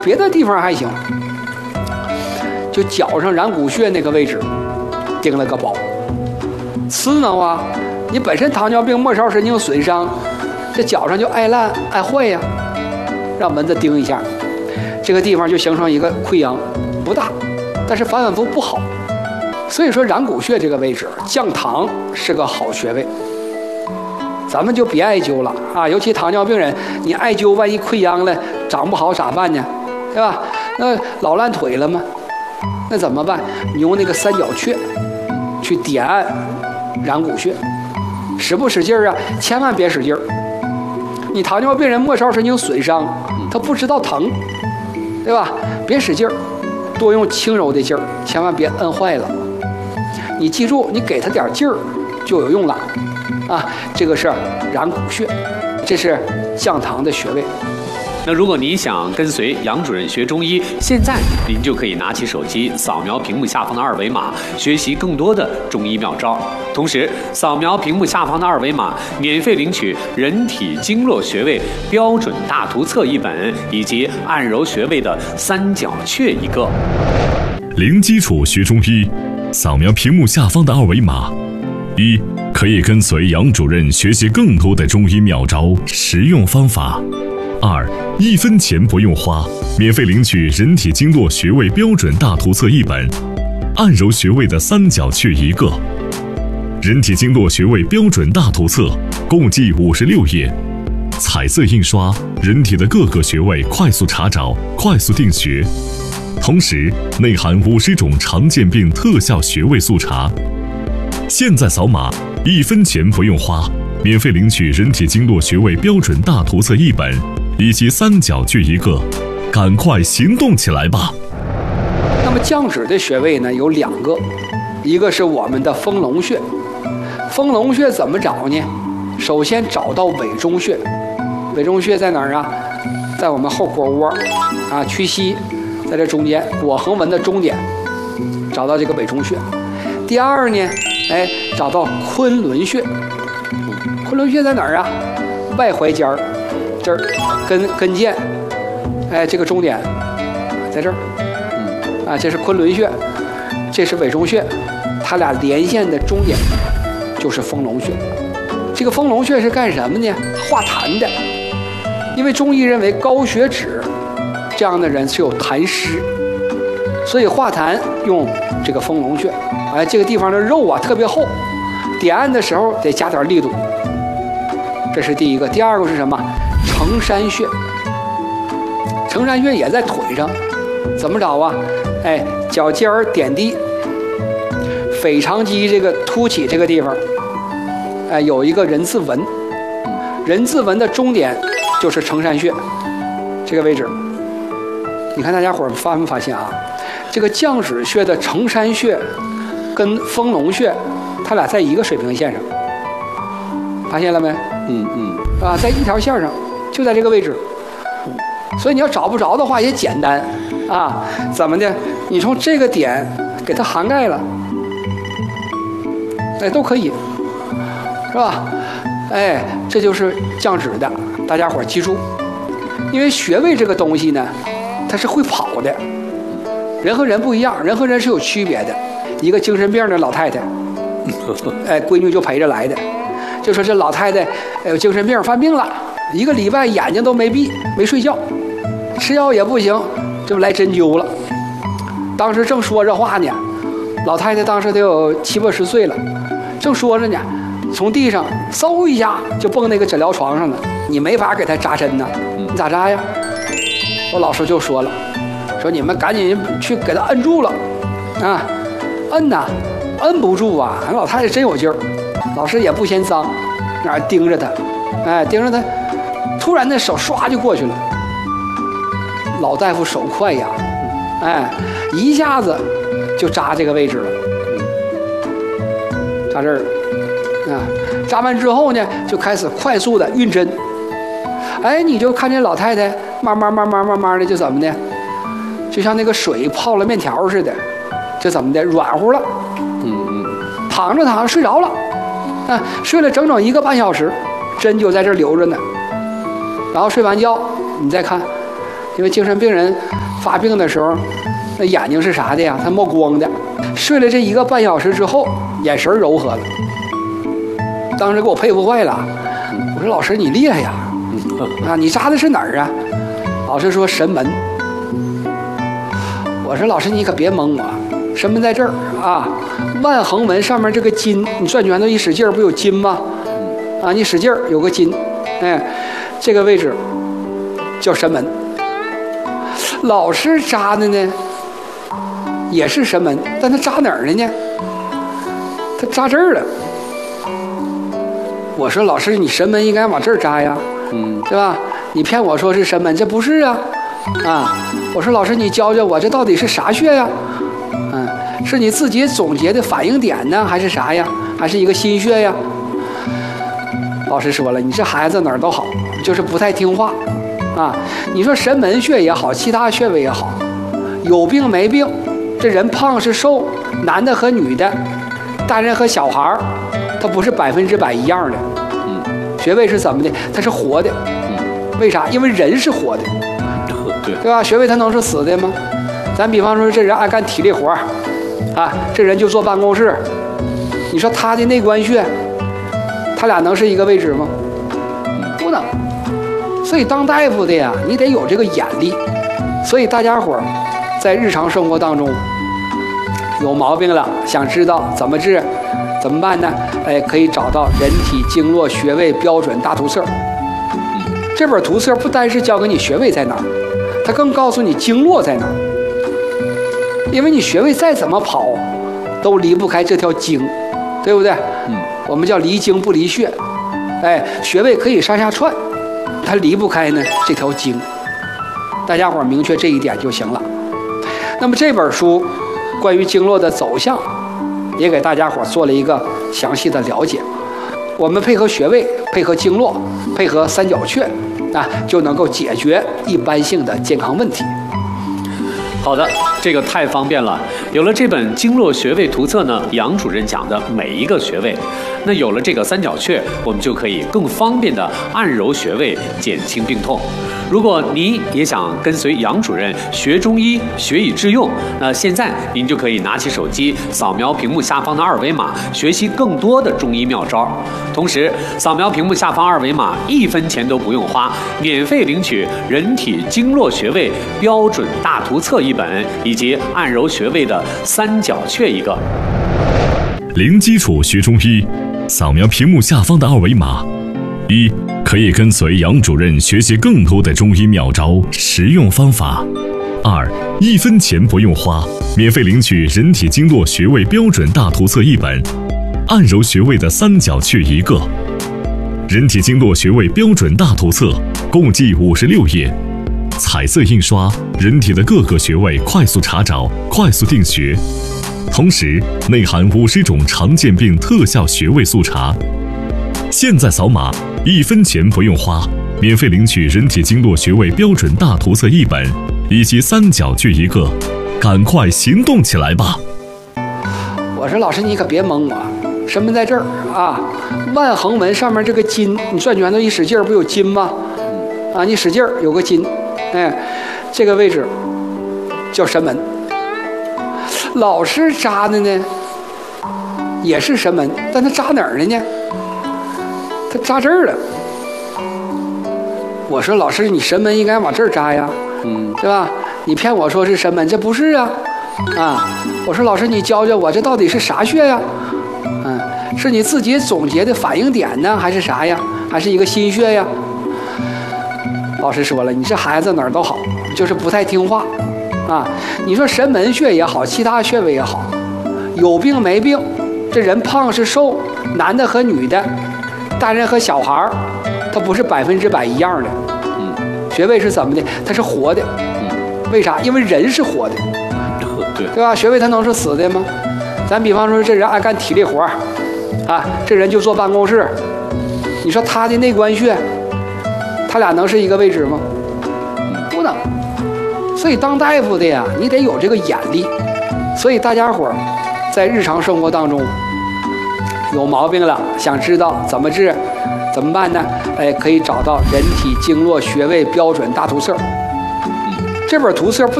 别的地方还行，就脚上然骨穴那个位置钉了个包。刺挠啊，你本身糖尿病末梢神经损伤，这脚上就爱烂爱坏呀，让蚊子叮一下，这个地方就形成一个溃疡，不大，但是反反复不好。所以说然骨穴这个位置降糖是个好穴位，咱们就别艾灸了啊！尤其糖尿病人，你艾灸万一溃疡了，长不好咋办呢？对吧？那老烂腿了吗？那怎么办？你用那个三角穴去点按然骨穴，使不使劲儿啊？千万别使劲儿。你糖尿病人末梢神经损伤，他不知道疼，对吧？别使劲儿，多用轻柔的劲儿，千万别摁坏了。你记住，你给他点劲儿就有用了啊！这个是然骨穴，这是降糖的穴位。 那如果您想跟随杨主任学中医，现在您就可以拿起手机扫描屏幕下方的二维码，学习更多的中医妙招。同时，扫描屏幕下方的二维码，免费领取人体经络穴位标准大图册一本，以及按揉穴位的三角穴一个。 零基础学中医，扫描屏幕下方的二维码。一，可以跟随杨主任学习更多的中医妙招、实用方法。二，1分钱不用花，免费领取人体经络穴位标准大图册一本，按揉穴位的三角穴一个。人体经络穴位标准大图册共计56页，彩色印刷，人体的各个穴位快速查找，快速定穴。同时内含50种常见病特效穴位速查。现在扫码，1分钱不用花，免费领取人体经络穴位标准大图册一本，以及三角穴一个，赶快行动起来吧！ 那么降脂的穴位呢有2个，一个是我们的丰隆穴。丰隆穴怎么找呢？首先找到委中穴，委中穴在哪儿啊？在我们后腘窝啊，屈膝，在这中间腘横纹的中点，找到这个委中穴。第二呢，找到昆仑穴。昆仑穴在哪儿啊？外踝尖儿，这儿跟腱，这个中点在这儿，这是昆仑穴，这是委中穴，它俩连线的中点就是丰隆穴。这个丰隆穴是干什么呢？化痰的，因为中医认为高血脂这样的人是有痰湿，所以化痰用这个丰隆穴。这个地方的肉啊特别厚，点按的时候得加点力度。这是第一个。第二个是什么？承山穴。承山穴也在腿上，怎么找啊？脚尖儿点地，腓肠肌这个凸起这个地方，有一个人字纹，人字纹的中点就是承山穴这个位置。你看大家伙发没发现啊？这个降脂穴的承山穴跟丰隆穴，它俩在一个水平线上，发现了没？在一条线上，就在这个位置。所以你要找不着的话也简单啊，怎么的？你从这个点给它涵盖了，都可以，是吧？这就是降脂的，大家伙记住，因为穴位这个东西呢，它是会跑的，人和人不一样，人和人是有区别的。一个精神病的老太太，闺女就陪着来的，就说这老太太有精神病犯病了，1个礼拜眼睛都没闭，没睡觉，吃药也不行，就来针灸了。当时正说这话呢，老太太当时得有70、80岁了，正说着呢，从地上嗖一下就蹦那个诊疗床上了。你没法给她扎针呢，你咋扎呀？我老师就说了，说你们赶紧去给她摁住了啊！摁呐，摁不住啊！俺老太太真有劲儿，老师也不嫌脏，那儿盯着她，盯着她，突然那手唰就过去了。老大夫手快呀，一下子就扎这个位置了，扎这儿啊！扎完之后呢，就开始快速的运针。你就看见老太太慢慢的就怎么的，就像那个水泡了面条似的。这怎么的软乎了？躺着睡着了，睡了整整1个半小时，针就在这留着呢。然后睡完觉，你再看， 因为精神病人发病的时候，那眼睛是啥的呀？它冒光的。睡了这1个半小时之后，眼神柔和了。当时给我佩服坏了。我说老师你厉害呀！啊，你扎的是哪儿啊？老师说神门。我说老师你可别蒙我，神门在这儿啊，万横纹上面这个筋，你转拳头一使劲儿不有筋吗？啊，你使劲儿有个筋，哎，这个位置叫神门。老师扎的呢也是神门，但他扎哪儿了呢？他扎这儿了。我说老师你神门应该往这儿扎呀，对吧？你骗我说是神门，这不是啊。啊，我说老师你教教我这到底是啥穴呀？是你自己总结的反应点呢，还是啥呀？还是一个心穴呀？老师说了，你这孩子哪儿都好，就是不太听话啊。你说神门穴也好，其他穴位也好，有病没病，这人胖是瘦，男的和女的，大人和小孩，他不是100%一样的。穴位是怎么的？它是活的。为啥？因为人是活的，对吧？穴位它能是死的吗？咱比方说这人爱干体力活啊，这人就坐办公室，你说他的内关穴，他俩能是一个位置吗？不能。所以当大夫的呀，你得有这个眼力。所以大家伙儿在日常生活当中有毛病了，想知道怎么治，怎么办呢？哎，可以找到《人体经络穴位标准大图册》。这本图册不单是教给你穴位在哪儿，它更告诉你经络在哪儿。因为你穴位再怎么跑，都离不开这条经，对不对？我们叫离经不离穴。哎，穴位可以上下串，它离不开呢这条经。大家伙明确这一点就行了。那么这本书关于经络的走向，也给大家伙做了一个详细的了解。我们配合穴位，配合经络，配合三角穴，啊，就能够解决一般性的健康问题。 好的，这个太方便了。有了这本经络穴位图册呢，杨主任讲的每一个穴位，那有了这个三角穴，我们就可以更方便的按揉穴位，减轻病痛。如果您也想跟随杨主任学中医，学以致用，那现在您就可以拿起手机，扫描屏幕下方的2维码，学习更多的中医妙招。同时，扫描屏幕下方2维码，1分钱都不用花，免费领取《人体经络穴位标准大图册》1本，以及按揉穴位的三角穴1个。 零基础学中医，扫描屏幕下方的2维码。1. 可以跟随杨主任学习更多的中医妙招、实用方法。2. 1分钱不用花，免费领取《人体经络穴位标准大图册》1本，按揉穴位的三角穴1个。《人体经络穴位标准大图册》共计56页，彩色印刷，人体的各个穴位快速查找、快速定穴，同时内含50种常见病特效穴位速查。现在扫码，1分钱不用花，免费领取《人体经络穴位标准大图册》1本，以及三角穴1个，赶快行动起来吧！ 我说老师你可别蒙我，神门在这儿啊，万横纹上面这个筋，你转拳头一使劲儿不有筋吗？啊，你使劲儿有个筋，哎，这个位置叫神门。老师扎的呢也是神门，但他扎哪儿了呢？他扎这儿了。我说老师你神门应该往这儿扎呀，对吧？你骗我说是神门，这不是啊。啊，我说老师你教教我这到底是啥穴呀？是你自己总结的反应点呢，还是啥呀？还是一个心穴呀？老师说了，你这孩子哪儿都好，就是不太听话啊。你说神门穴也好，其他穴位也好，有病没病，这人胖是瘦，男的和女的，大人和小孩，他不是100%一样的。穴位是怎么的？它是活的。为啥？因为人是活的，对吧？穴位它能是死的吗？咱比方说这人爱干体力活啊，这人就坐办公室，你说他的内关穴，他俩能是一个位置吗？不能。所以当大夫的呀，你得有这个眼力。所以大家伙儿在日常生活当中有毛病了，想知道怎么治，怎么办呢？哎，可以找到《人体经络穴位标准大图册》。 这本图册不